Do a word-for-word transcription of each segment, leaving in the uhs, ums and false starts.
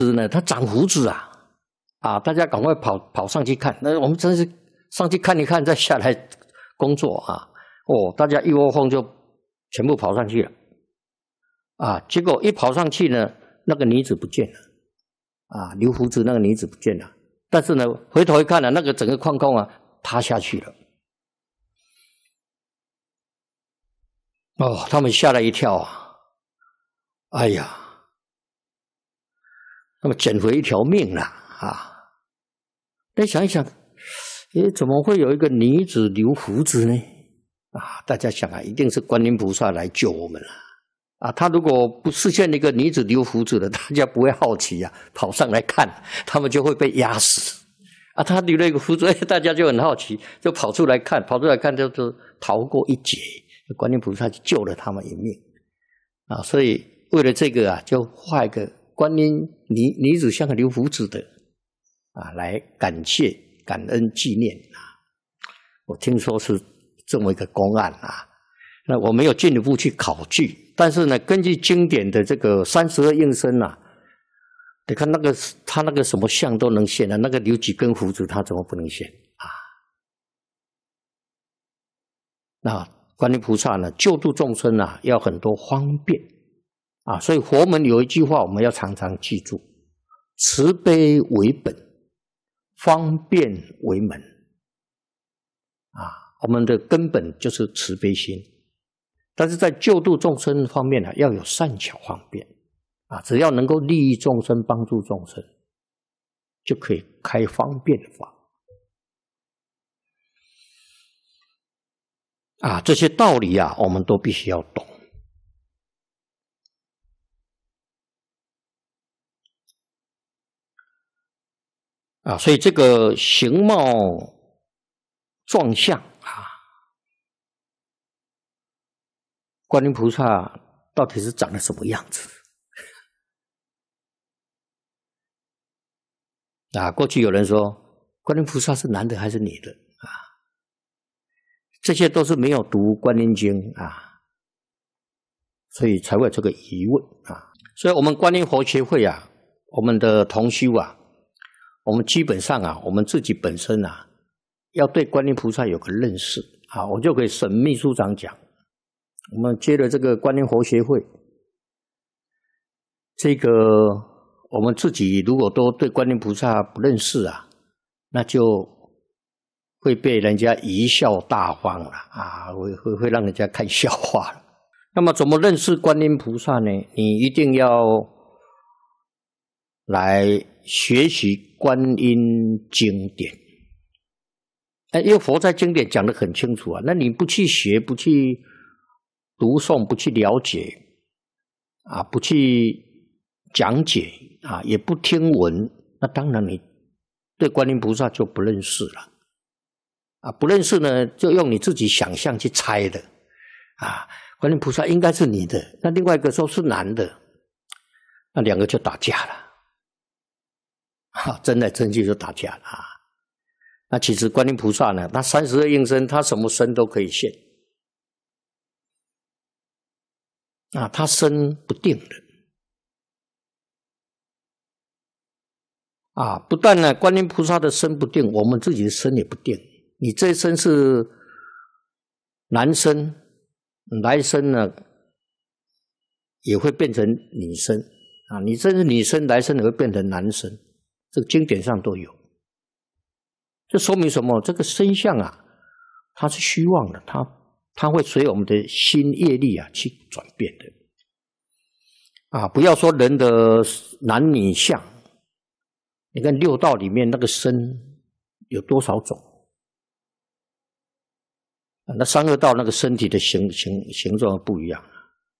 呢，它长胡子啊，啊，大家赶快跑跑上去看。那我们真是上去看一看，再下来工作啊。哦，大家一窝蜂就全部跑上去了，啊，结果一跑上去呢，那个女子不见了，啊，留胡子那个女子不见了。但是呢，回头一看呢、啊，那个整个框框啊塌下去了。哦，他们吓了一跳啊！哎呀，那么捡回一条命了啊！再想一想，诶，怎么会有一个女子留胡子呢？啊，大家想啊，一定是观音菩萨来救我们了啊！他如果不视现一个女子留胡子的，大家不会好奇啊，跑上来看，他们就会被压死啊！他留了一个胡子，大家就很好奇，就跑出来看，跑出来看就就逃过一劫。观音菩萨就救了他们一命啊！所以为了这个啊，就画一个观音女女子像个留胡子的啊，来感谢、感恩、纪念啊。我听说是这么一个公案啊，那我没有进一步去考据，但是呢，根据经典的这个三十二应身啊，你看那个他那个什么像都能现啊，那个留几根胡子他怎么不能现啊？那观音菩萨呢，救度众生啊，要很多方便啊，所以佛门有一句话，我们要常常记住：慈悲为本，方便为门。啊，我们的根本就是慈悲心，但是在救度众生方面呢、啊，要有善巧方便啊，只要能够利益众生、帮助众生，就可以开方便法。啊，这些道理啊，我们都必须要懂。啊，所以这个形貌状相啊，观音菩萨到底是长得什么样子？啊，过去有人说观音菩萨是男的还是女的啊？这些都是没有读观音经啊，所以才会有这个疑问啊。所以我们观音佛学会啊，我们的同修啊，我们基本上啊，我们自己本身啊，要对观音菩萨有个认识啊。我就给沈秘书长讲，我们接了这个观音佛学会，这个我们自己如果都对观音菩萨不认识啊，那就会被人家贻笑大方了啊，会会会让人家看笑话了。那么怎么认识观音菩萨呢？你一定要来学习观音经典。因为佛在经典讲得很清楚啊，那你不去学，不去读诵，不去了解啊，不去讲解啊，也不听闻，那当然你对观音菩萨就不认识了啊。不认识呢，就用你自己想象去猜的啊。观音菩萨应该是女的，那另外一个说是男的，那两个就打架了啊，争来争去就打架了啊。那其实观音菩萨呢，他三十二应身，他什么身都可以现啊，他身不定的啊。不但呢，观音菩萨的身不定，我们自己的身也不定。你这一生是男生，来生呢也会变成女生啊。你这是女生，来生也会变成男生，这个经典上都有。这说明什么？这个身相啊，它是虚妄的，它它会随我们的心业力啊去转变的啊。不要说人的男女相，你看六道里面那个身有多少种啊？那三恶道那个身体的形形形状不一样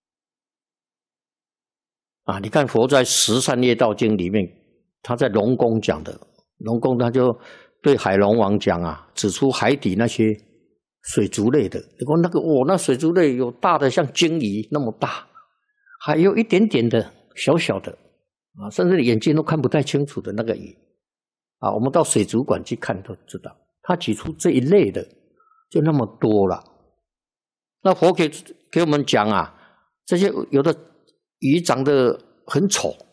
啊。你看佛在《十善业道经》里面，他在龙宫讲的，龙宫他就对海龙王讲啊，指出海底那些水族类的，你看那个哦，那水族类有大的像鲸鱼那么大，还有一点点的小小的啊，甚至眼睛都看不太清楚的那个鱼啊，我们到水族馆去看都知道，他举出这一类的就那么多了。那佛给给我们讲啊，这些有的鱼长得很丑